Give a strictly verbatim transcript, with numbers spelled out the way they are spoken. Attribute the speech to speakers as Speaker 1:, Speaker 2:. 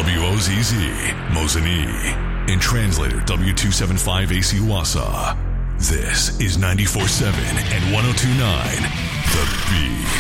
Speaker 1: W O Z Z, Mosinee, and translator W two seventy-five A C Wassa. This is ninety-four point seven and one oh two point nine The Beat.